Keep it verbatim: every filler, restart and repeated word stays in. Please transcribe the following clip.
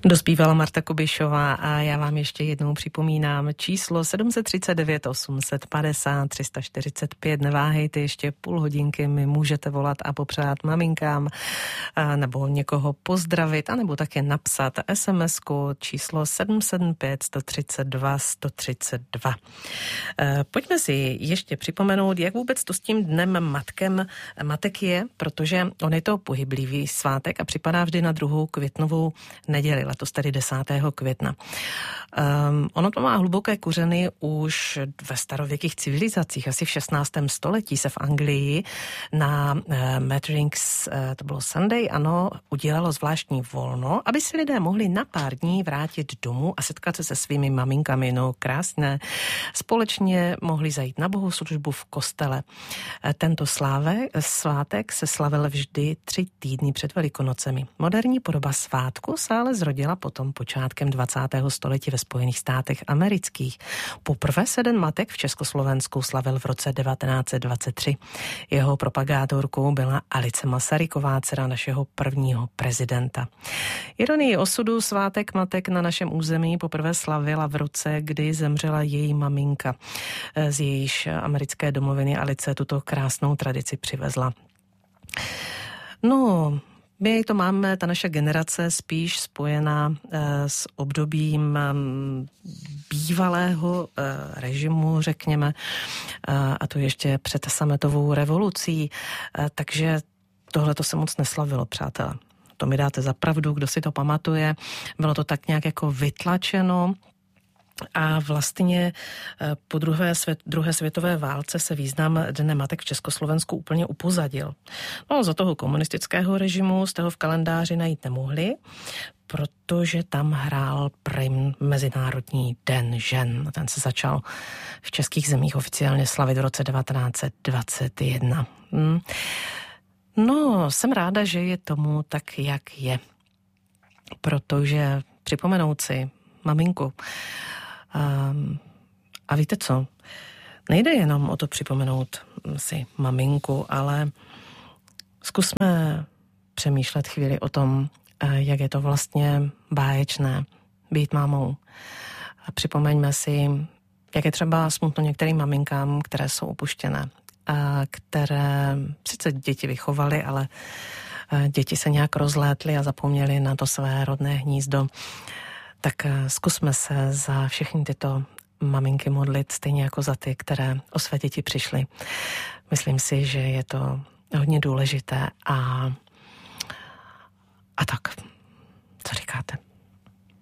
Dospívala Marta Kubišová a já vám ještě jednou připomínám číslo sedm set třicet devět, osm set padesát, tři sta čtyřicet pět. Neváhejte, ještě půl hodinky mi můžete volat a popřát maminkám a nebo někoho pozdravit, anebo také napsat es em esku číslo sedm sedm pět, sto třicet dva, sto třicet dva. E, pojďme si ještě připomenout, jak vůbec to s tím dnem matkem matek je, protože on je to pohyblivý svátek a připadá vždy na druhou květnovou neděli, letos tedy desátého května. Um, ono to má hluboké kořeny už ve starověkých civilizacích. Asi v šestnáctém století se v Anglii na uh, Matterings, uh, to bylo Sunday, ano, udělalo zvláštní volno, aby si lidé mohli na pár dní vrátit domů a setkat se se svými maminkami. No krásné. Společně mohli zajít na bohoslužbu v kostele. Tento sláve, svátek se slavil vždy tři týdny před Velikonocemi. Moderní podoba svátku se ale zrodila potom počátkem dvacátého století ve Spojených státech amerických. Poprvé se Den matek v Československu slavil v roce devatenáct set dvacet tři. Jeho propagátorkou byla Alice Masaryková, dcera našeho prvního prezidenta. Ironii osudu svátek matek na našem území poprvé slavila v roce, kdy zemřela její maminka. Z jejíž americké domoviny Alice tuto krásnou tradici přivezla. No, my to máme, ta naše generace, spíš spojená e, s obdobím e, bývalého e, režimu, řekněme, e, a to ještě před sametovou revolucí, e, takže tohle to se moc neslavilo, přátelé. To mi dáte za pravdu, kdo si to pamatuje. Bylo to tak nějak jako vytlačeno. A vlastně po druhé, svět, druhé světové válce se význam Dne matek v Československu úplně upozadil. No, za toho komunistického režimu jste ho v kalendáři najít nemohli, protože tam hrál prim Mezinárodní den žen. Ten se začal v českých zemích oficiálně slavit v roce devatenáct set dvacet jedna. Hmm. No, jsem ráda, že je tomu tak, jak je. Protože připomenout si maminku. Um, a víte co? Nejde jenom o to připomenout si maminku, ale zkusme přemýšlet chvíli o tom, jak je to vlastně báječné být mámou. A připomeňme si, jak je třeba smutno některým maminkám, které jsou opuštěné, a které sice děti vychovaly, ale děti se nějak rozlétly a zapomněly na to své rodné hnízdo. Tak zkusme se za všechny tyto maminky modlit, stejně jako za ty, které o své děti přišly. Myslím si, že je to hodně důležité a